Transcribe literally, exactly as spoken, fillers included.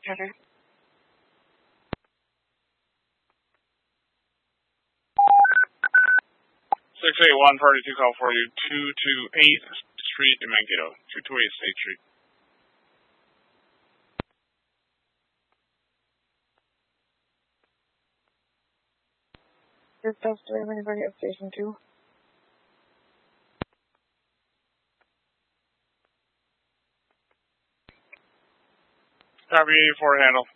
Trevor. six eight one, party two, call for you, two two eight Street in Mankato, two two eight State Street. Your stuff's doing anybody at Station two? Copy eighty-four handle.